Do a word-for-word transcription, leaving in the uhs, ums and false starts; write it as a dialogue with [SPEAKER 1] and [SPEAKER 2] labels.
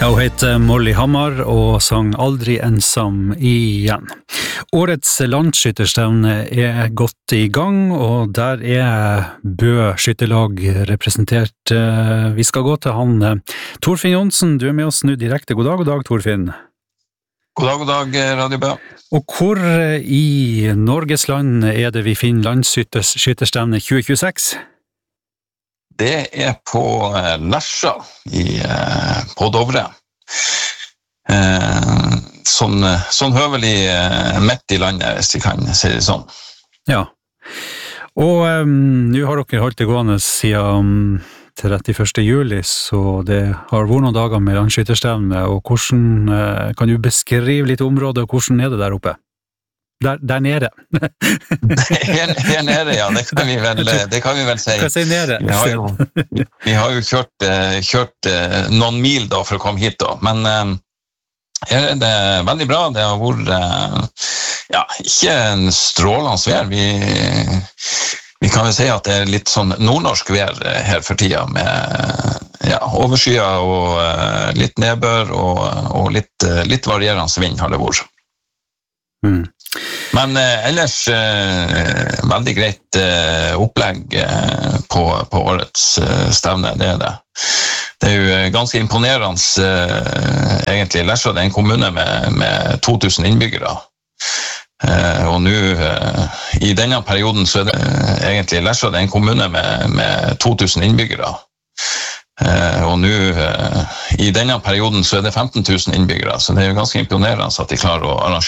[SPEAKER 1] Ja, hun heter Molly Hammar og sang Aldri ensam igjen. Årets landskytterstevne er godt i gang, og der er Bø skytterlag representert. Vi skal gå til han Torfinn Johnsen, du er med oss nå direkte. God dag, god dag Torfinn.
[SPEAKER 2] God dag, god dag, Radio Bø.
[SPEAKER 1] Og hvor i Norges land er det vi finner landsskytterstevne tjue tjueseks?
[SPEAKER 2] Det er på Lesja i, på Dovre. Eh, sånn, sånn høvelig midt i landet, hvis vi kan si det sånn.
[SPEAKER 1] Ja, og um, nå har dere holdt det gående siden trettiførste juli, så det har vært noen dager med landskytterstevne, og hvordan, uh, kan du beskrive litt området, og hvordan er det der oppe? Der, der nede.
[SPEAKER 2] her, her nede, ja, det kan vi vel, det kan vi vel si.
[SPEAKER 1] Hva sier nede?
[SPEAKER 2] Vi har jo, vi har jo kjørt, kjørt noen mil da for å komme hit da, men um, her er det veldig bra. Det har vært, ja, ikke en strålende vær. Vi, vi kan vel si at det er litt sånn nordnorsk vær her for tida, med ja, overskyer og uh, litt nedbør og, og litt, uh, litt varierende vind har det vært. Mm. Men eh, ellers eh, veldig greit eh, opplegg eh, på, på årets eh, stevne, det er det. Det er jo ganske imponerende eh, egentlig. Lesja, det er en kommune med, med to tusen innbyggere. Eh, og nå, eh, i denne perioden, så er det eh, egentlig Lesja, det er en kommune med, med to tusen innbyggere. Eh, og nå, eh, i denne perioden, så er det femten tusen innbyggere, så det er jo ganske imponerende at de klarer å arrangere